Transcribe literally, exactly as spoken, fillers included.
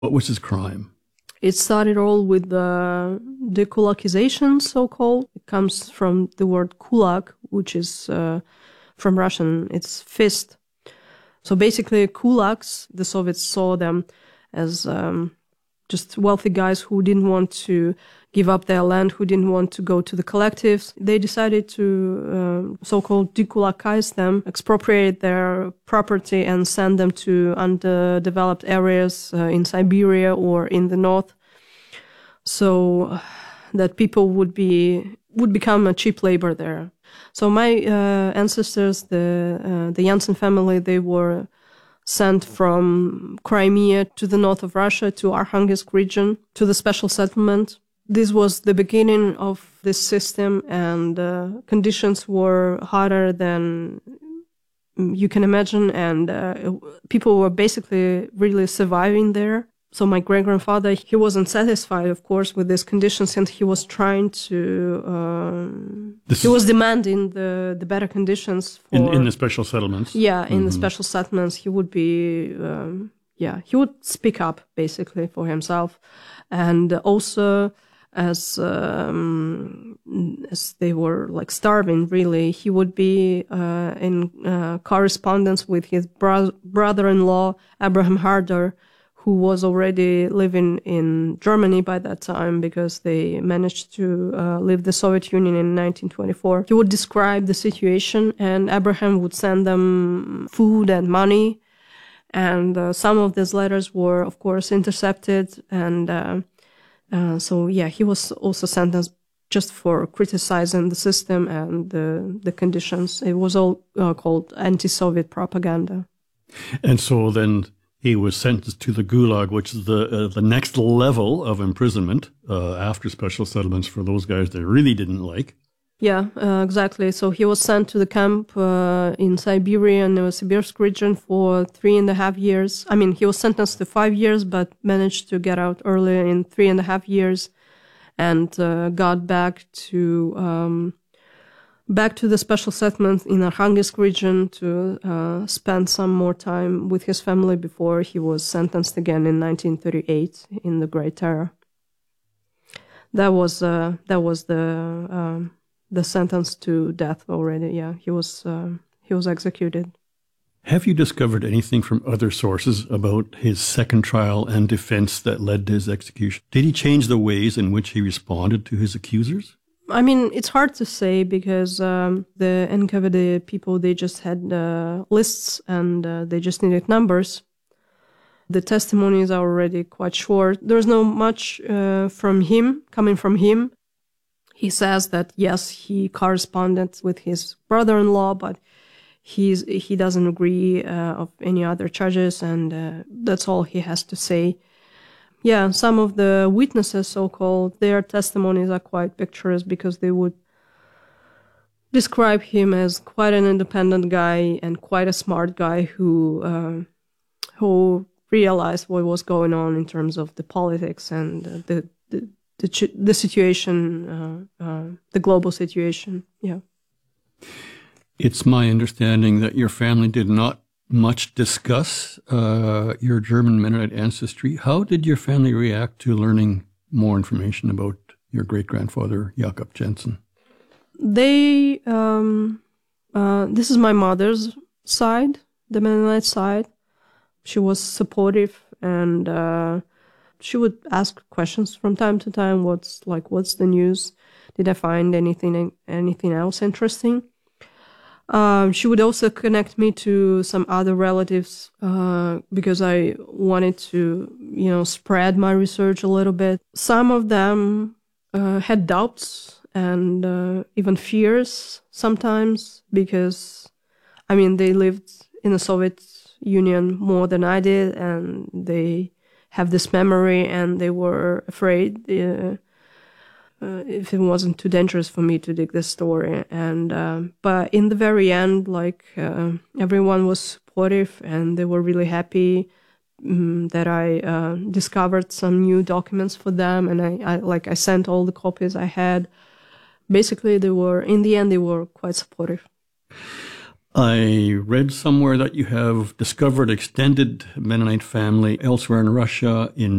What was his crime? It started all with the dekulakization, so-called. It comes from the word kulak, which is uh, from Russian, it's fist. So basically, kulaks, the Soviets saw them as um, just wealthy guys who didn't want to give up their land, who didn't want to go to the collectives. They decided to uh, so-called dekulakize them, expropriate their property and send them to underdeveloped areas uh, in Siberia or in the north, so that people would be would become a cheap labor there. So my uh, ancestors, the uh, the Jansen family, they were sent from Crimea to the north of Russia, to Arkhangelsk region, to the special settlement. This was the beginning of this system, and uh, conditions were harder than you can imagine, and uh, people were basically really surviving there. So my great-grandfather, he wasn't satisfied, of course, with these conditions, and he was trying to, um, he was demanding the, the better conditions. For, in, in the special settlements? Yeah, in mm-hmm. the special settlements, he would be, um, yeah, he would speak up, basically, for himself. And also, as um, as they were, like, starving, really, he would be uh, in uh, correspondence with his bro- brother-in-law, Abraham Harder, who was already living in Germany by that time because they managed to uh, leave the Soviet Union in nineteen twenty-four. He would describe the situation, and Abraham would send them food and money. And uh, some of these letters were, of course, intercepted. And uh, uh, so, yeah, he was also sentenced just for criticizing the system and the, the conditions. It was all uh, called anti-Soviet propaganda. And so then he was sentenced to the Gulag, which is the uh, the next level of imprisonment uh, after special settlements for those guys they really didn't like. Yeah, uh, exactly. So he was sent to the camp uh, in Siberia and Novosibirsk region for three and a half years. I mean, he was sentenced to five years, but managed to get out earlier in three and a half years, and uh, got back to um, back to the special settlement in Arkhangelsk region to uh, spend some more time with his family before he was sentenced again in nineteen thirty-eight in the Great Terror. That was uh, that was the um, the sentence to death already. Yeah, he was uh, he was executed. Have you discovered anything from other sources about his second trial and defense that led to his execution? Did he change the ways in which he responded to his accusers? I mean, it's hard to say because um, the N K V D people, they just had uh, lists and uh, they just needed numbers. The testimonies are already quite short. There's not much uh, from him, coming from him. He says that, yes, he corresponded with his brother-in-law, but he's he doesn't agree uh, of any other charges, and uh, that's all he has to say. Yeah, some of the witnesses, so-called, their testimonies are quite picturesque because they would describe him as quite an independent guy and quite a smart guy who uh, who realized what was going on in terms of the politics and uh, the, the the the situation, uh, uh, the global situation. Yeah. It's my understanding that your family did not much discuss uh, your German Mennonite ancestry. How did your family react to learning more information about your great-grandfather, Jakob Jansen? They, um, uh, this is my mother's side, the Mennonite side. She was supportive, and uh, she would ask questions from time to time. What's like, what's the news? Did I find anything, anything else interesting? Um, she would also connect me to some other relatives uh, because I wanted to, you know, spread my research a little bit. Some of them uh, had doubts and uh, even fears sometimes because, I mean, they lived in the Soviet Union more than I did, and they have this memory, and they were afraid uh, Uh, if it wasn't too dangerous for me to dig this story. And uh, but in the very end, like uh, everyone was supportive, and they were really happy um, that I uh, discovered some new documents for them. And I, I like I sent all the copies I had. Basically, they were in the end they were quite supportive. I read somewhere that you have discovered extended Mennonite family elsewhere in Russia, in